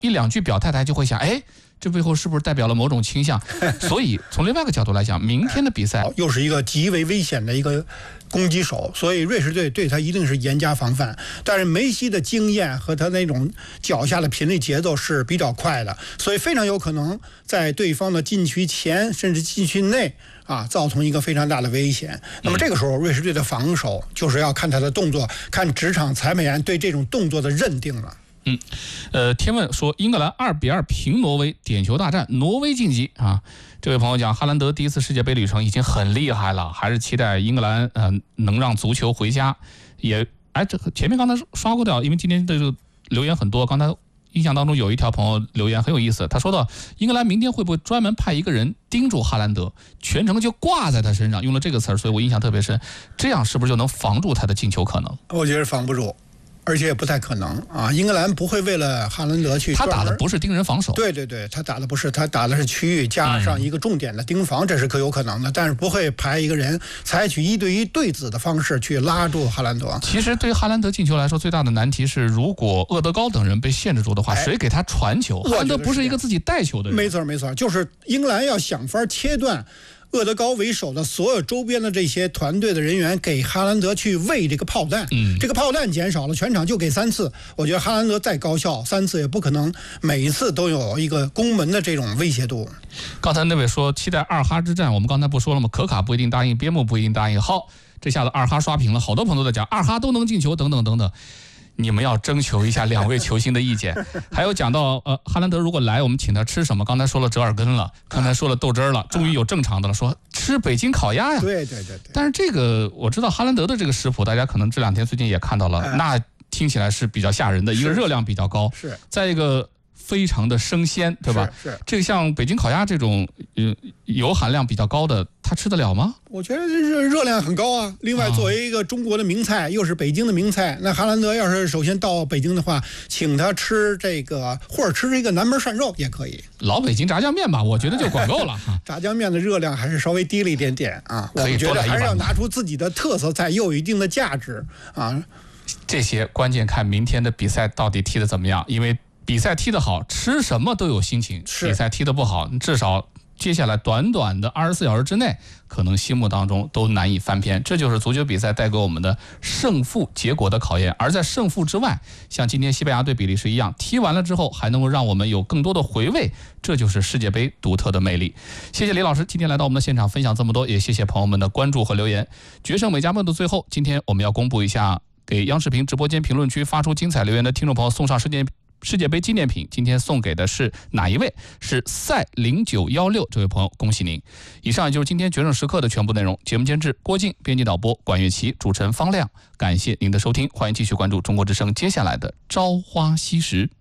一两句表态，大家就会想，哎，这背后是不是代表了某种倾向？所以从另外一个角度来讲，明天的比赛又是一个极为危险的一个攻击手，所以瑞士队对他一定是严加防范。但是梅西的经验和他那种脚下的频率节奏是比较快的，所以非常有可能在对方的禁区前甚至禁区内造成一个非常大的危险。那么这个时候瑞士队的防守就是要看他的动作，看职场裁判员对这种动作的认定了。 天问说英格兰2-2平挪威，点球大战，挪威晋级啊！这位朋友讲，哈兰德第一次世界杯旅程已经很厉害了，还是期待英格兰能让足球回家。这前面刚才刷过掉，因为今天的这个留言很多，刚才印象当中有一条朋友留言很有意思，他说到英格兰明天会不会专门派一个人盯住哈兰德，全程就挂在他身上，用了这个词儿，所以我印象特别深。这样是不是就能防住他的进球可能？ 我觉得防不住。而且也不太可能英格兰不会为了哈兰德去， 他打的不是盯人防守， 对，他打的不是，他打的是区域加上一个重点的盯防，这是可有可能的，但是不会派一个人采取1对1对子的方式去拉住哈兰德。 其实对于哈兰德进球来说，最大的难题是，如果厄德高等人被限制住的话，谁给他传球？哈兰德不是一个自己带球的人。 没错，就是英格兰要想法切断厄德高为首的所有周边的这些团队的人员，给哈兰德去喂这个炮弹。这个炮弹减少了，全场就给3次。我觉得哈兰德再高效，3次也不可能每一次都有一个攻门的这种威胁度。 刚才那位说期待2哈之战，我们刚才不说了吗？可卡不一定答应，边牧不一定答应。好，这下子2哈刷屏了，好多朋友都在讲2哈都能进球，等等等等。你们要征求一下2位球星的意见。还有讲到哈兰德如果来，我们请他吃什么？刚才说了折耳根了，刚才说了豆汁了，终于有正常的了，说吃北京烤鸭呀。 对。 但是这个我知道哈兰德的这个食谱，大家可能这2天最近也看到了，那听起来是比较吓人的，一个热量比较高， 是再一个非常的生鲜，对吧？ 是这个像北京烤鸭这种油含量比较高的，他吃得了吗？ 我觉得热量很高啊。另外，作为一个中国的名菜，又是北京的名菜，那哈兰德要是首先到北京的话，请他吃这个，或者吃这个南门涮肉也可以。 老北京炸酱面吧，我觉得就管够了。 炸酱面的热量还是稍微低了一点点啊。我觉得还是要拿出自己的特色菜，又有一定的价值啊。 这些关键看明天的比赛到底踢得怎么样，因为比赛踢得好，吃什么都有心情；比赛踢得不好，至少接下来短短的24小时之内，可能心目当中都难以翻篇。这就是足球比赛带给我们的胜负结果的考验。而在胜负之外，像今天西班牙对比利时一样，踢完了之后还能够让我们有更多的回味，这就是世界杯独特的魅力。谢谢李老师今天来到我们的现场分享这么多，也谢谢朋友们的关注和留言。决胜美加梦的最后，今天我们要公布一下给央视频直播间评论区发出精彩留言的听众朋友送上世界杯纪念品，今天送给的是哪一位？是赛0916这位朋友，恭喜您！以上也就是今天决胜时刻的全部内容。节目监制郭靖，编辑导播管乐琪，主持人方亮。感谢您的收听，欢迎继续关注中国之声接下来的朝花夕拾。